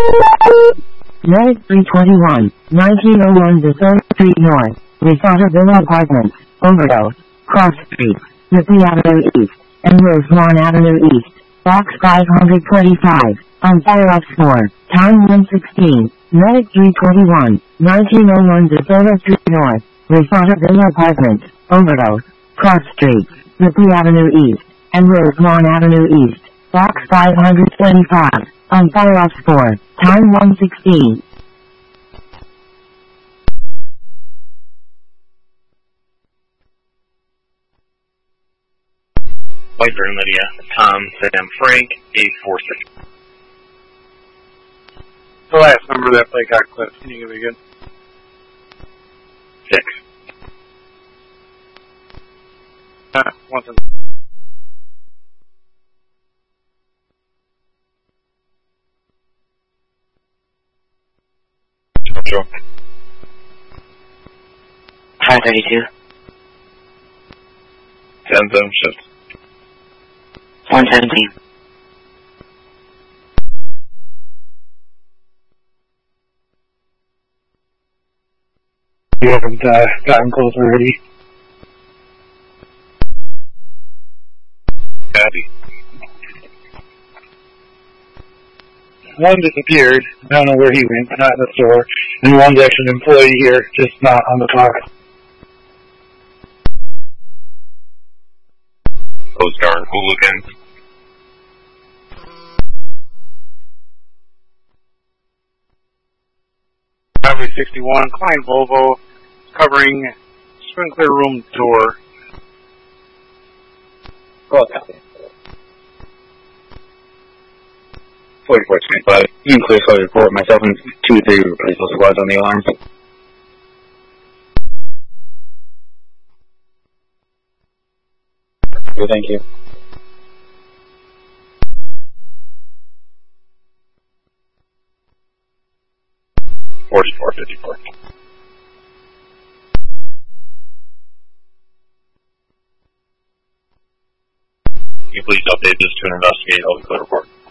Medic 321, 1901 DeSoto Street North, Risotto Villa Apartments, Overdose, Cross Street, Ripley Avenue East, and Rosemont Avenue East, Box 525, on fire off 4, time 1:16, Medic 321, 1901 DeSoto Street North, Risotto Villa Apartments, Overdose, Cross Street, Ripley Avenue East, and Rosemont Avenue East, Box 525, on fire off 4, time 1:16. Whiteburn, Lydia, Tom, Sam, Frank, 846. The last number of that plate got clipped. Can you give me again? 6. Once in. Sure. 532. 10-7 shift. 117. You haven't gotten close already. Abby. One disappeared. I don't know where he went. Not in the store. And one's actually an employee here, just not on the clock. Those darn hooligans. Highway 61, Klein Volvo, covering sprinkler room door. Go ahead. 4425. You can clear for the report. Myself and 2-3 replaceable squads on the alarms. Okay, thank you. 4454. Can you please update this to an investigative health code report?